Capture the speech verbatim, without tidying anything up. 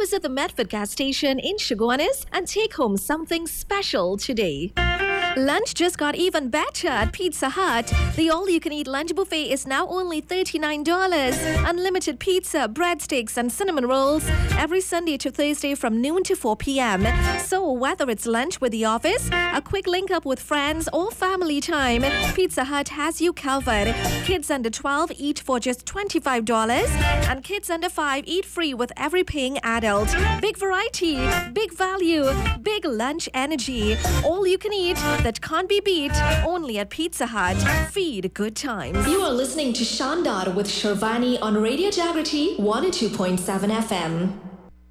opposite the Medford gas station in Chaguanas and take home something special today. Lunch just got even better at Pizza Hut. The all-you-can-eat lunch buffet is now only thirty-nine dollars. Unlimited pizza, breadsticks and cinnamon rolls every Sunday to Thursday from noon to four p.m. So whether it's lunch with the office, a quick link-up with friends or family time, Pizza Hut has you covered. Kids under twelve eat for just twenty-five dollars and kids under five eat free with every paying adult. Big variety, big value, big lunch energy. All you can eat that can't be beat, only at Pizza Hut. Feed good times. You are listening to Shandar with Sharvani on Radio Jagriti one oh two point seven F M.